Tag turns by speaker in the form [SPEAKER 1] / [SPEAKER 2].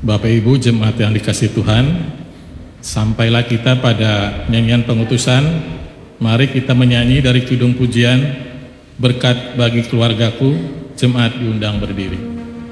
[SPEAKER 1] Bapak Ibu jemaat yang dikasihi Tuhan, sampailah kita pada nyanyian pengutusan. Mari kita menyanyi dari kidung pujian Berkat Bagi Keluargaku. Jemaat diundang berdiri.